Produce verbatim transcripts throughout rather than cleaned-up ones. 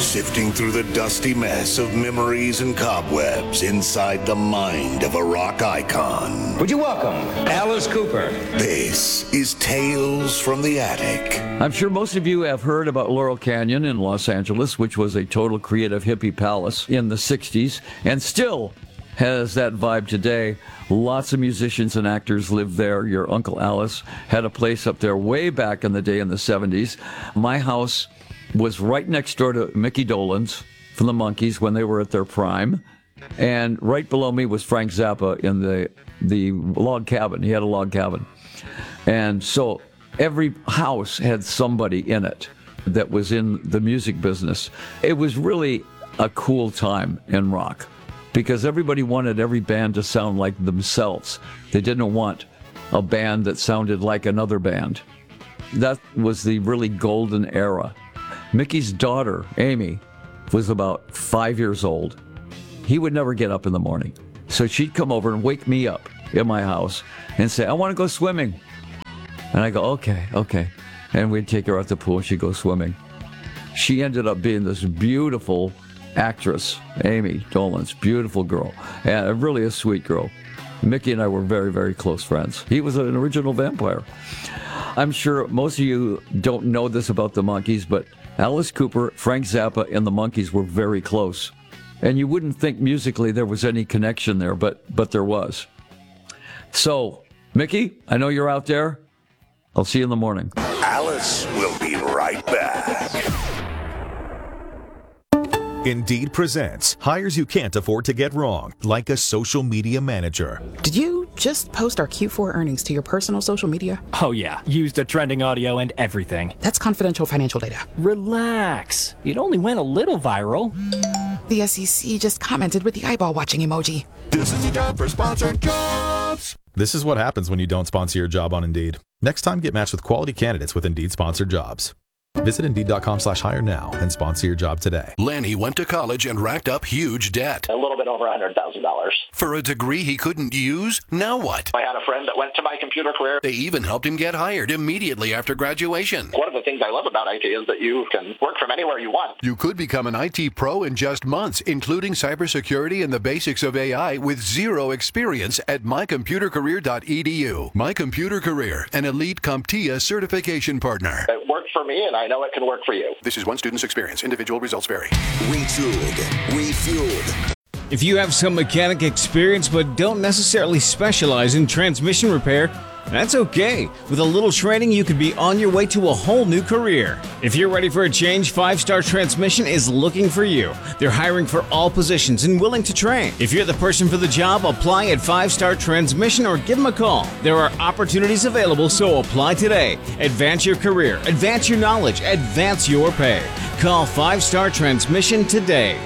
sifting through the dusty mess of memories and cobwebs inside the mind of a rock icon. Would you welcome Alice Cooper? This is Tales from the Attic. I'm sure most of you have heard about Laurel Canyon in Los Angeles, which was a total creative hippie palace in the sixties, and still has that vibe today. Lots of musicians and actors live there. Your Uncle Alice had a place up there way back in the day in the seventies. My house was right next door to Mickey Dolenz from the Monkees when they were at their prime. And right below me was Frank Zappa in the the log cabin. He had a log cabin. And so every house had somebody in it that was in the music business. It was really a cool time in rock because everybody wanted every band to sound like themselves. They didn't want a band that sounded like another band. That was the really golden era. Mickey's daughter, Amy, was about five years old. He would never get up in the morning. So she'd come over and wake me up in my house and say, I want to go swimming. And I go, okay, okay. And we'd take her out the pool. She'd go swimming. She ended up being this beautiful actress, Amy Dolenz, beautiful girl, and really a sweet girl. Mickey and I were very, very close friends. He was an original vampire. I'm sure most of you don't know this about the Monkees, but Alice Cooper, Frank Zappa, and the Monkees were very close. And you wouldn't think musically there was any connection there, but but there was. So, Mickey, I know you're out there. I'll see you in the morning. Alice will be right back. Indeed presents hires you can't afford to get wrong, like a social media manager. Did you just post our Q four earnings to your personal social media? Oh yeah, used the trending audio and everything. That's confidential financial data. Relax. It only went a little viral. The S E C just commented with the eyeball watching emoji. This is the job for sponsored jobs. This is what happens when you don't sponsor your job on Indeed. Next time, get matched with quality candidates with Indeed sponsored jobs. Visit Indeed.com slash hire now and sponsor your job today. Lanny went to college and racked up huge debt. A little bit over one hundred thousand dollars. For a degree he couldn't use? Now what? I had a friend that went to My Computer Career. They even helped him get hired immediately after graduation. One of the things I love about I T is that you can work from anywhere you want. You could become an I T pro in just months, including cybersecurity and the basics of A I with zero experience at my computer career dot e d u. My Computer Career, an elite CompTIA certification partner. It worked for me, and I know it can work for you. This is one student's experience. Individual results vary. Retooled, refueled. If you have some mechanic experience but don't necessarily specialize in transmission repair, that's okay. With a little training, you could be on your way to a whole new career. If you're ready for a change, Five Star Transmission is looking for you. They're hiring for all positions and willing to train. If you're the person for the job, apply at Five Star Transmission or give them a call. There are opportunities available, so apply today. Advance your career, advance your knowledge, advance your pay. Call Five Star Transmission today.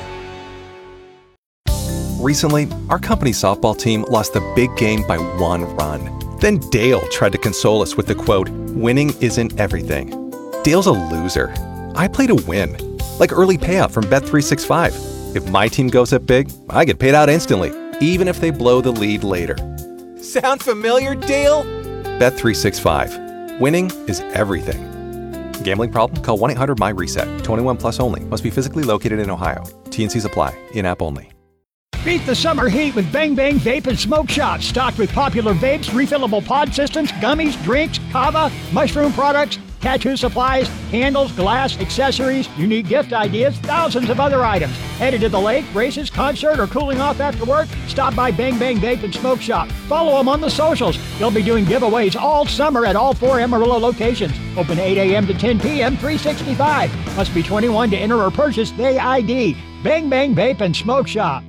Recently, our company softball team lost the big game by one run. Then Dale tried to console us with the quote, winning isn't everything. Dale's a loser. I play to win. Like early payout from Bet three sixty-five. If my team goes up big, I get paid out instantly, even if they blow the lead later. Sound familiar, Dale? Bet three sixty-five. Winning is everything. Gambling problem? Call one eight hundred M Y reset. twenty-one plus only. Must be physically located in Ohio. T and Cs apply. In-app only. Beat the summer heat with Bang Bang Vape and Smoke Shop. Stocked with popular vapes, refillable pod systems, gummies, drinks, kava, mushroom products, tattoo supplies, candles, glass, accessories, unique gift ideas, thousands of other items. Headed to the lake, races, concert, or cooling off after work? Stop by Bang Bang Vape and Smoke Shop. Follow them on the socials. They'll be doing giveaways all summer at all four Amarillo locations. Open eight a.m. to ten p.m., three sixty-five. Must be twenty-one to enter or purchase the I D. Bang Bang Vape and Smoke Shop.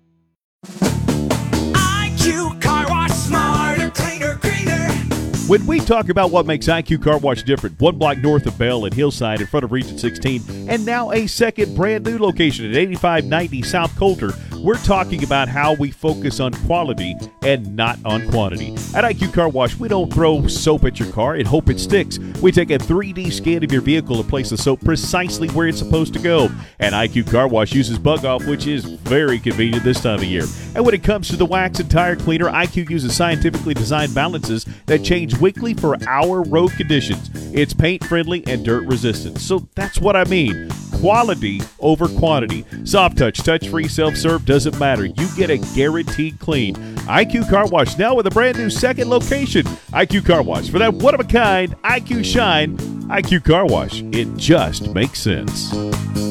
I Q Car Wash, smarter, cleaner, greener. When we talk about what makes I Q Car Wash different, one block north of Bell and Hillside in front of Region sixteen, and now a second brand new location at eighty-five ninety South Coulter, we're talking about how we focus on quality and not on quantity. At I Q Car Wash, we don't throw soap at your car and hope it sticks. We take a three D scan of your vehicle and place the soap precisely where it's supposed to go. And I Q Car Wash uses Bug Off, which is very convenient this time of year. And when it comes to the wax and tire cleaner, I Q uses scientifically designed balances that change weekly for our road conditions. It's paint friendly and dirt resistant. So that's what I mean. quality over quantity. Soft touch, touch-free, self-serve, doesn't matter. You get a guaranteed clean. I Q Car Wash now with a brand new second location. I Q Car Wash. For that one-of-a-kind I Q shine, I Q Car Wash. It just makes sense.